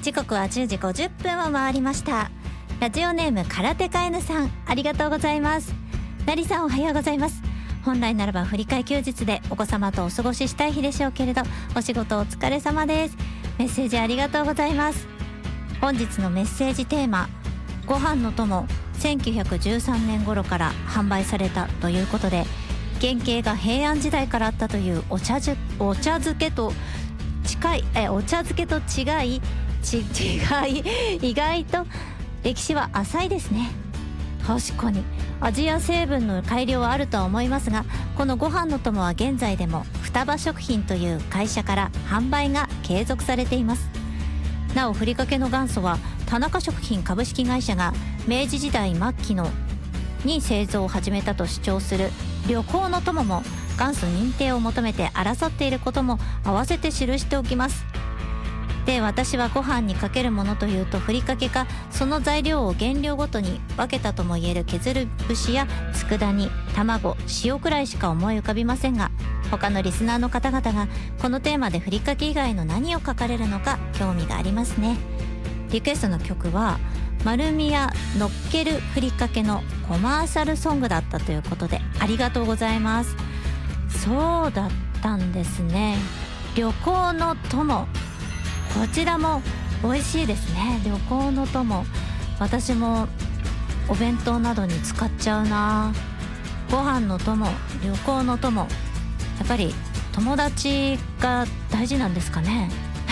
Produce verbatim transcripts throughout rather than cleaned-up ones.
時刻はじゅうじごじゅっぷんを回りました。ラジオネーム空手家 N さん、ありがとうございます。なりさん、おはようございます。本来ならば振り替え休日でお子様とお過ごししたい日でしょうけれど、お仕事お疲れ様です。メッセージありがとうございます。本日のメッセージテーマ、ご飯の友、せんきゅうひゃくじゅうさんねん頃から販売されたということで、原型が平安時代からあったというお茶じゅお茶漬けと近いえお茶漬けと違いち違い意外と歴史は浅いですね。確かに味や成分の改良はあるとは思いますが、このご飯の友は現在でも双葉食品という会社から販売が継続されています。なおふりかけの元祖は田中食品株式会社が明治時代末期のに製造を始めたと主張する旅行の友も元祖認定を求めて争っていることも合わせて記しておきます。で、私はご飯にかけるものというとふりかけか、その材料を原料ごとに分けたともいえる削る節や佃煮、卵、塩くらいしか思い浮かびませんが、他のリスナーの方々がこのテーマでふりかけ以外の何を書かれるのか興味がありますね。リクエストの曲は丸みやのっけるふりかけのコマーシャルソングだったということで、ありがとうございます。そうだったんですね。旅行の友、こちらも美味しいですね。旅行の友、私もお弁当などに使っちゃうな。ご飯の友、旅行の友、やっぱり友達が大事なんですかね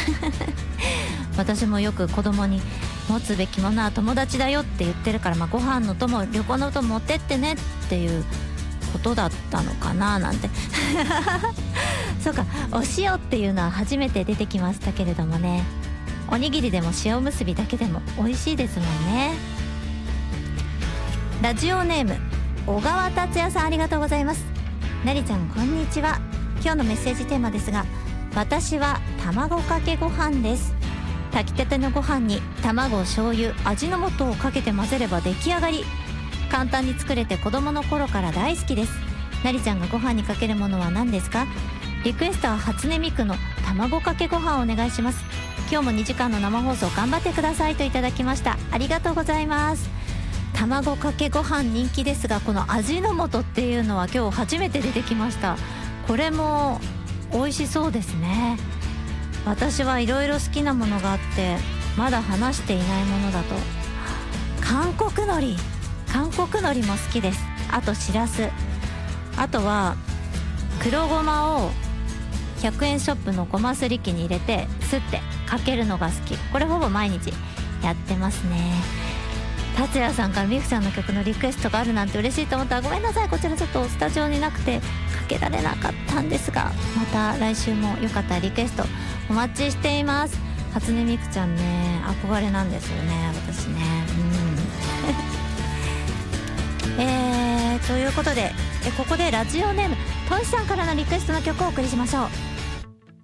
私もよく子供に持つべきものは友達だよって言ってるから、まあ、ご飯の友、旅行の友持ってってねっていうことだったのかななんてそうか、お塩っていうのは初めて出てきましたけれどもね、おにぎりでも塩むすびだけでも美味しいですもんね。ラジオネーム小川達也さん、ありがとうございます。なりちゃん、こんにちは。今日のメッセージテーマですが、私は卵かけご飯です。炊きたてのご飯に卵、醤油、味の素をかけて混ぜれば出来上がり。簡単に作れて子供の頃から大好きです。なりちゃんがご飯にかけるものは何ですか？リクエストは初音ミクの卵かけご飯をお願いします。今日もにじかんの生放送頑張ってくださいといただきました。ありがとうございます。卵かけご飯人気ですが、この味の素っていうのは今日初めて出てきました。これも美味しそうですね。私はいろいろ好きなものがあって、まだ話していないものだと韓国海苔、韓国海苔も好きです。あとしらす、あとは黒ごまをひゃくえんショップのごますり器に入れてすってかけるのが好き。これほぼ毎日やってますね。達也さんからみくちゃんの曲のリクエストがあるなんて嬉しいと思ったら、ごめんなさい、こちらちょっとスタジオになくてかけられなかったんですが、また来週もよかったらリクエストお待ちしています。初音ミクちゃんね、憧れなんですよね、私ね。うんえーということで、えここでラジオネームとしさんからのリクエストの曲をお送りしましょう。